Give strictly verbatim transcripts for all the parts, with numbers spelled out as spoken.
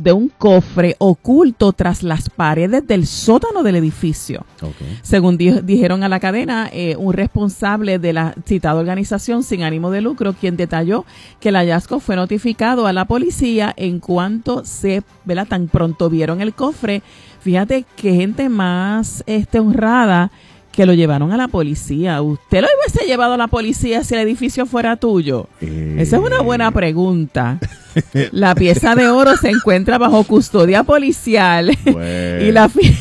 de un cofre oculto tras las paredes del sótano del edificio. Okay. Según di- dijeron a la cadena, eh, un responsable de la citada organización sin ánimo de lucro, quien detalló que el hallazgo fue notificado a la policía en cuanto se, ¿verdad? Tan pronto vieron el cofre. Fíjate qué gente más este, honrada, que lo llevaron a la policía. ¿Usted lo hubiese llevado a la policía si el edificio fuera tuyo? Eh... Esa es una buena pregunta. La pieza de oro se encuentra bajo custodia policial. Bueno. y la fi-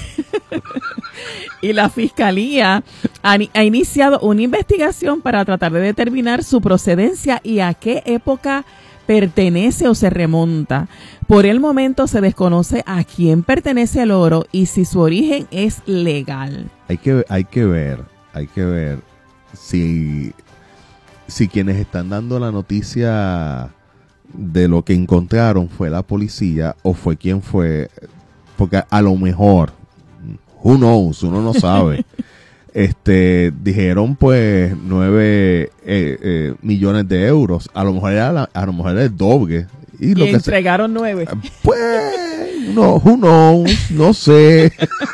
y la fiscalía ha, ha iniciado una investigación para tratar de determinar su procedencia y a qué época pertenece o se remonta. Por el momento se desconoce a quién pertenece el oro y si su origen es legal. Hay que, hay que ver, hay que ver si, si quienes están dando la noticia de lo que encontraron fue la policía o fue quien fue, porque a lo mejor, who knows, uno no sabe. Este, dijeron pues nueve eh, eh, millones de euros, a lo mejor era la, a lo mejor era el doble. Y, Y lo que entregaron se, nueve. Pues, no, who knows, no sé,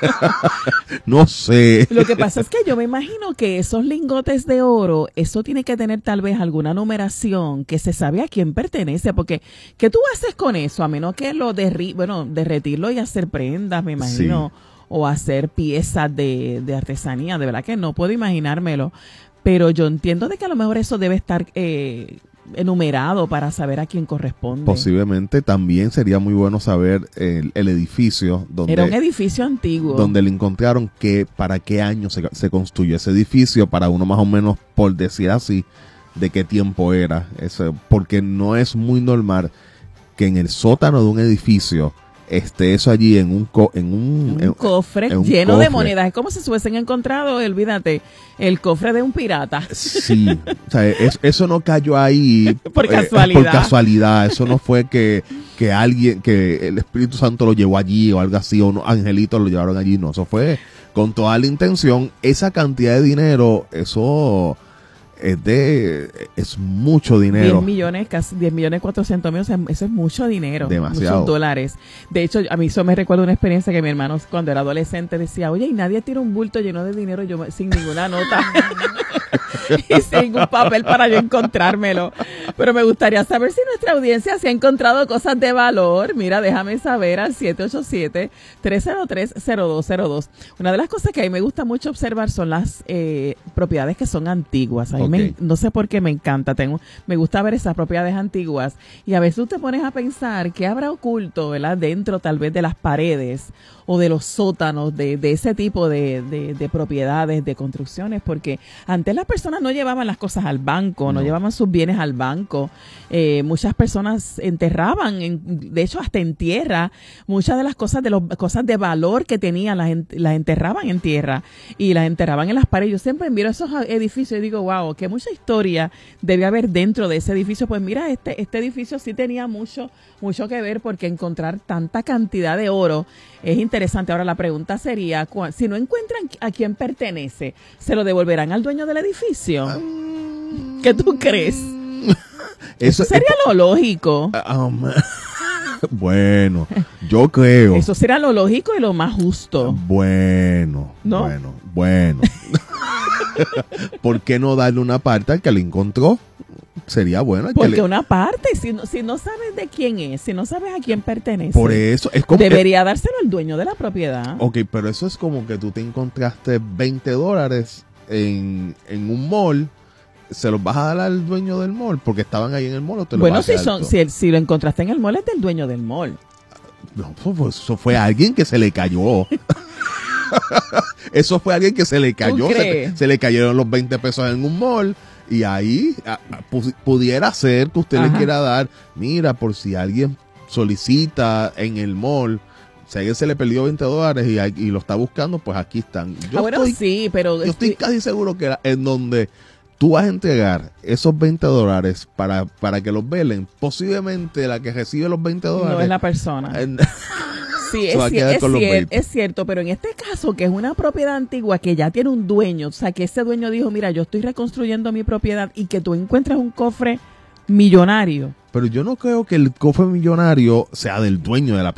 no sé. Lo que pasa es que yo me imagino que esos lingotes de oro, eso tiene que tener tal vez alguna numeración que se sabe a quién pertenece, porque ¿qué tú haces con eso? A menos que lo derri bueno, derretirlo y hacer prendas, me imagino, sí. O hacer piezas de, de artesanía, de verdad que no puedo imaginármelo, pero yo entiendo de que a lo mejor eso debe estar eh, enumerado para saber a quién corresponde. Posiblemente también sería muy bueno saber el, el edificio donde era un edificio antiguo donde le encontraron que para qué año se, se construyó ese edificio, para uno más o menos, por decir así, de qué tiempo era ese, porque no es muy normal que en el sótano de un edificio esté eso allí en un co en un, un en, cofre en un lleno cofre. de monedas. Es como si se hubiesen encontrado, olvídate, el cofre de un pirata. Sí, o sea, es, eso no cayó ahí por eh, casualidad. Por casualidad, eso no fue que, que alguien, que el Espíritu Santo lo llevó allí o algo así, o unos angelitos lo llevaron allí, no, eso fue con toda la intención. Esa cantidad de dinero, eso es de, es mucho dinero. diez millones, casi diez millones cuatrocientos mil, o sea, eso es mucho dinero. Demasiado. Muchos dólares. De hecho, a mí eso me recuerda una experiencia que mi hermano cuando era adolescente decía, oye, y nadie tira un bulto lleno de dinero yo sin ninguna nota y sin ningún papel para yo encontrármelo. Pero me gustaría saber si nuestra audiencia se ha encontrado cosas de valor. Mira, déjame saber al siete ocho siete, tres cero tres, cero dos cero dos. Una de las cosas que a mí me gusta mucho observar son las eh, propiedades que son antiguas. A mí Okay. me, no sé por qué me encanta, tengo, me gusta ver esas propiedades antiguas y a veces tú te pones a pensar qué habrá oculto, ¿verdad? Dentro tal vez de las paredes o de los sótanos de, de ese tipo de, de, de propiedades, de construcciones, porque antes las personas no llevaban las cosas al banco, no, no llevaban sus bienes al banco. Eh, muchas personas enterraban, en, de hecho hasta en tierra, muchas de las cosas de los cosas de valor que tenían las, las enterraban en tierra y las enterraban en las paredes. Yo siempre miro esos edificios y digo, wow, que mucha historia debe haber dentro de ese edificio. Pues mira, este, este edificio sí tenía mucho, mucho que ver, porque encontrar tanta cantidad de oro es interesante. Ahora la pregunta sería, si no encuentran a quién pertenece, ¿se lo devolverán al dueño del edificio? Um, ¿Qué tú crees? Eso, Eso sería es, lo lógico. Um, bueno, yo creo. Eso sería lo lógico y lo más justo. Bueno, ¿no? bueno, bueno. ¿Por qué no darle una parte al que le encontró? Sería bueno. Porque le... una parte, si no, si no sabes de quién es, si no sabes a quién pertenece, por eso es como debería que... dárselo al dueño de la propiedad. Ok, pero eso es como que tú te encontraste veinte dólares en, en un mall, se los vas a dar al dueño del mall porque estaban ahí en el mall, o te lo bueno, vas a si, dar son, si, el, si lo encontraste en el mall, es del dueño del mall. No, pues eso fue alguien que se le cayó. Eso fue alguien que se le cayó. Se, se le cayeron los veinte pesos en un mall. Y ahí a, a, pudiera ser que usted Ajá. le quiera dar, mira, por si alguien solicita en el mall, si a alguien se le perdió veinte dólares y, y lo está buscando, pues aquí están. Yo ah, bueno, estoy, sí, pero... Yo estoy casi seguro que en donde tú vas a entregar esos veinte dólares para, para que los velen, posiblemente la que recibe los veinte dólares... No es la persona. En, sí, es, es, cier es cierto, pero en este caso, que es una propiedad antigua que ya tiene un dueño, o sea, que ese dueño dijo, mira, yo estoy reconstruyendo mi propiedad, y que tú encuentras un cofre millonario. Pero yo no creo que el cofre millonario sea del dueño de la